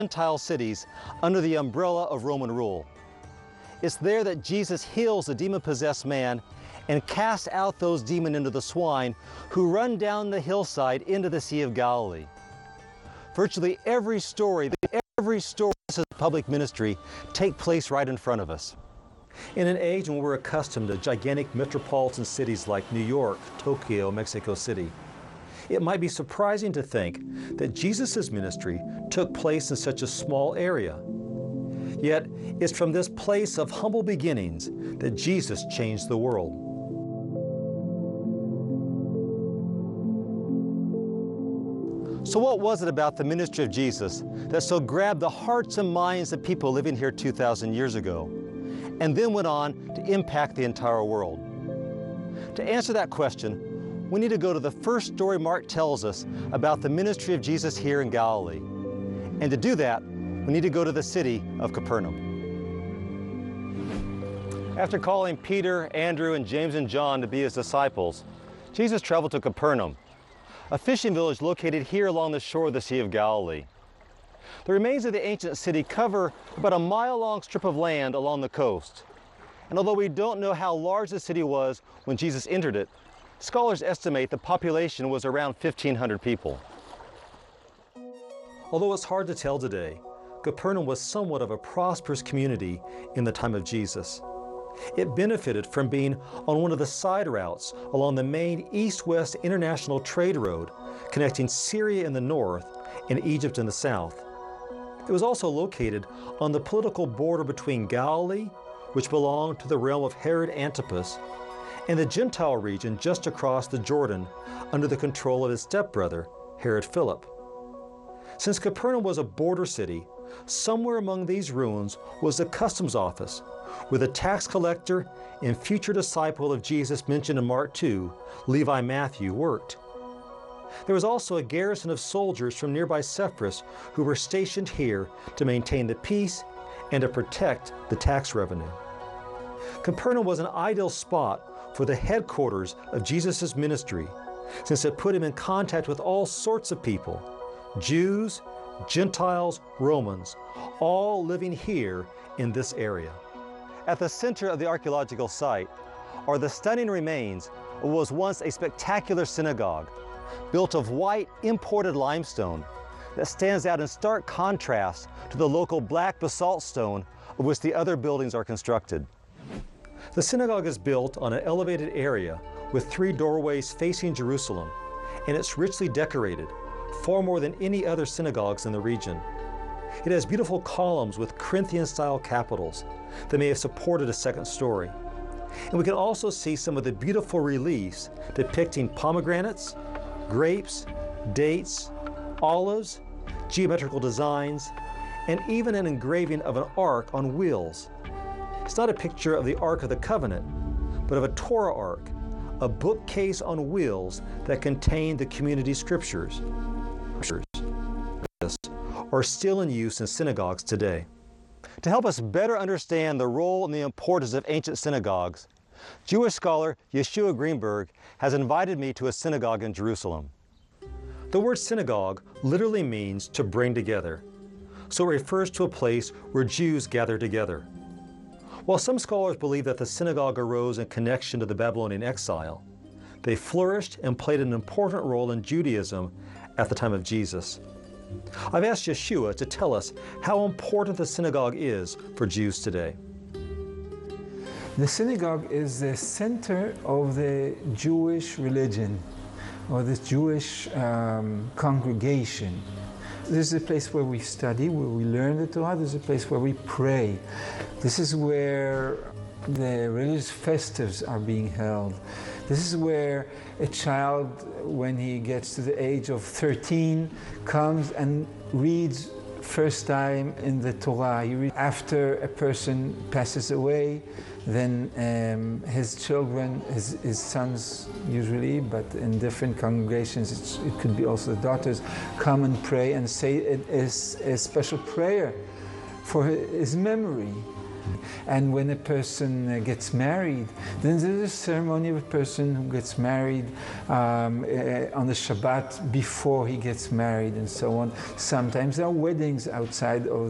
Gentile cities under the umbrella of Roman rule. It's there that Jesus heals the demon-possessed man and casts out those demons into the swine who run down the hillside into the Sea of Galilee. Virtually every story of Jesus' public ministry take place right in front of us. In an age when we're accustomed to gigantic metropolitan cities like New York, Tokyo, Mexico City, it might be surprising to think that Jesus' ministry took place in such a small area. Yet, it's from this place of humble beginnings that Jesus changed the world. So what was it about the ministry of Jesus that so grabbed the hearts and minds of people living here 2,000 years ago, and then went on to impact the entire world? To answer that question, we need to go to the first story Mark tells us about the ministry of Jesus here in Galilee. And to do that, we need to go to the city of Capernaum. After calling Peter, Andrew, and James and John to be his disciples, Jesus traveled to Capernaum, a fishing village located here along the shore of the Sea of Galilee. The remains of the ancient city cover about a mile-long strip of land along the coast. And although we don't know how large the city was when Jesus entered it, scholars estimate the population was around 1,500 people. Although it's hard to tell today, Capernaum was somewhat of a prosperous community in the time of Jesus. It benefited from being on one of the side routes along the main east-west international trade road connecting Syria in the north and Egypt in the south. It was also located on the political border between Galilee, which belonged to the realm of Herod Antipas, and the Gentile region just across the Jordan under the control of his stepbrother, Herod Philip. Since Capernaum was a border city, somewhere among these ruins was the customs office, where the tax collector and future disciple of Jesus mentioned in Mark 2, Levi Matthew, worked. There was also a garrison of soldiers from nearby Sepphoris who were stationed here to maintain the peace and to protect the tax revenue. Capernaum was an ideal spot for the headquarters of Jesus' ministry, since it put him in contact with all sorts of people, Jews, Gentiles, Romans, all living here in this area. At the center of the archaeological site are the stunning remains of what was once a spectacular synagogue, built of white imported limestone that stands out in stark contrast to the local black basalt stone of which the other buildings are constructed. The synagogue is built on an elevated area with 3 doorways facing Jerusalem, and it's richly decorated, far more than any other synagogues in the region. It has beautiful columns with Corinthian-style capitals that may have supported a second story. And we can also see some of the beautiful reliefs depicting pomegranates, grapes, dates, olives, geometrical designs, and even an engraving of an ark on wheels. It's not a picture of the Ark of the Covenant, but of a Torah ark, a bookcase on wheels that contained the community scriptures, are still in use in synagogues today. To help us better understand the role and the importance of ancient synagogues, Jewish scholar Yeshua Greenberg has invited me to a synagogue in Jerusalem. The word synagogue literally means to bring together, so it refers to a place where Jews gather together. While some scholars believe that the synagogue arose in connection to the Babylonian exile, they flourished and played an important role in Judaism at the time of Jesus. I've asked Yeshua to tell us how important the synagogue is for Jews today. The synagogue is the center of the Jewish religion, or the Jewish congregation. This is a place where we study, where we learn the Torah. This is a place where we pray. This is where the religious festives are being held. This is where a child, when he gets to the age of 13, comes and reads first time in the Torah. You read after a person passes away, then his children, his sons usually, but in different congregations it could be also the daughters, come and pray and say a special prayer for his memory. And when a person gets married, then there's a ceremony of a person who gets married on the Shabbat before he gets married and so on. Sometimes there are weddings outside of